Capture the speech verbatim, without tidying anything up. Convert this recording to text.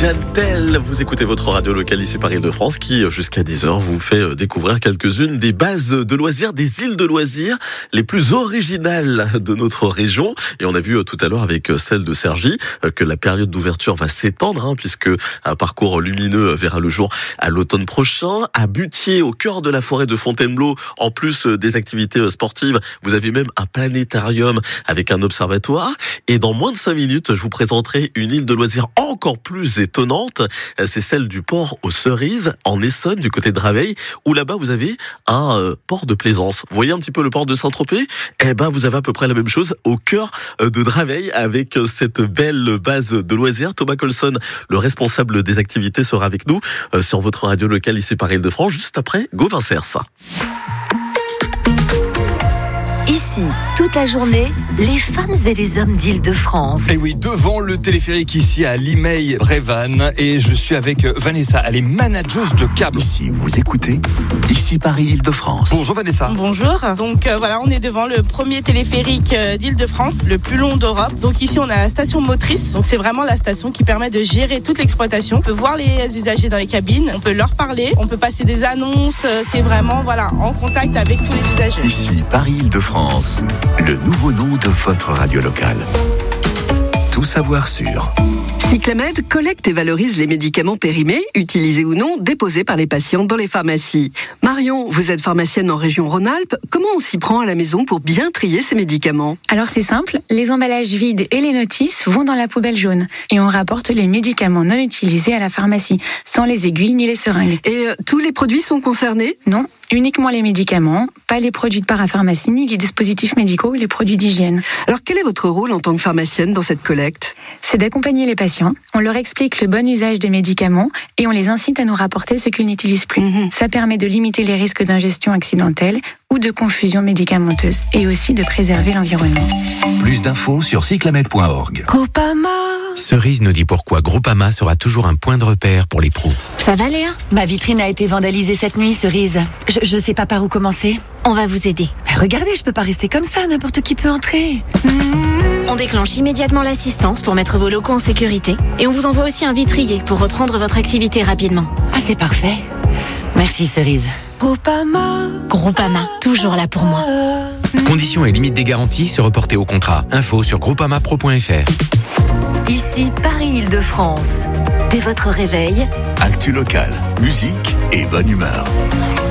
Diane Tell, vous écoutez votre radio locale ici par Île-de-France qui, jusqu'à dix heures, vous fait découvrir quelques-unes des bases de loisirs, des îles de loisirs les plus originales de notre région. Et on a vu tout à l'heure avec celle de Cergy que la période d'ouverture va s'étendre, hein, puisque un parcours lumineux verra le jour à l'automne prochain. À Butier, au cœur de la forêt de Fontainebleau, en plus des activités sportives, vous avez même un planétarium avec un observatoire. Et dans moins de cinq minutes, je vous présenterai une île de loisirs encore plus étonnante. C'est celle du port aux Cerises, en Essonne, du côté de Draveil, où là-bas vous avez un euh, port de plaisance. Vous voyez un petit peu le port de Saint-Tropez ? Eh ben, vous avez à peu près la même chose au cœur de Draveil, avec cette belle base de loisirs. Thomas Colson, le responsable des activités, sera avec nous euh, sur votre radio locale ici par Île-de-France, juste après Gauvin Cers. Ici, toute la journée, les femmes et les hommes d'Île-de-France. Et oui, devant le téléphérique ici à Limeil-Brévannes, et je suis avec Vanessa, elle est manageuse de câble. Ici, vous écoutez Ici Paris Île-de-France. Bonjour Vanessa. Bonjour. Donc euh, voilà, on est devant le premier téléphérique euh, d'Île-de-France, le plus long d'Europe. Donc ici, on a la station motrice. Donc c'est vraiment la station qui permet de gérer toute l'exploitation. On peut voir les usagers dans les cabines, on peut leur parler, on peut passer des annonces. C'est vraiment voilà en contact avec tous les usagers. Ici Paris Île-de-France, le nouveau nom de votre radio locale. Tout savoir sur Cyclamed collecte et valorise les médicaments périmés, utilisés ou non, déposés par les patients dans les pharmacies. Marion, vous êtes pharmacienne en région Rhône-Alpes. Comment on s'y prend à la maison pour bien trier ces médicaments ? Alors c'est simple, les emballages vides et les notices vont dans la poubelle jaune. Et on rapporte les médicaments non utilisés à la pharmacie, sans les aiguilles ni les seringues. Et euh, tous les produits sont concernés ? Non, uniquement les médicaments, pas les produits de parapharmacie, ni les dispositifs médicaux ou les produits d'hygiène. Alors quel est votre rôle en tant que pharmacienne dans cette collecte ? C'est d'accompagner les patients. On leur explique le bon usage des médicaments et on les incite à nous rapporter ce qu'ils n'utilisent plus. Mmh. Ça permet de limiter les risques d'ingestion accidentelle ou de confusion médicamenteuse et aussi de préserver l'environnement. Plus d'infos sur cyclamed point org. Groupama. Cerise nous dit pourquoi Groupama sera toujours un point de repère pour les pros. Ça va Léa ? Ma vitrine a été vandalisée cette nuit, Cerise. Je, je sais pas par où commencer. On va vous aider. Mais regardez, je peux pas rester comme ça, n'importe qui peut entrer. Mmh. On déclenche immédiatement l'assistance pour mettre vos locaux en sécurité et on vous envoie aussi un vitrier pour reprendre votre activité rapidement. Ah, c'est parfait. Merci Cerise. Groupama. Groupama, toujours là pour moi. Conditions et limites des garanties se reporter au contrat. Info sur groupamapro point f r. Ici Paris Île-de-France. Dès votre réveil, actu locale, musique et bonne humeur.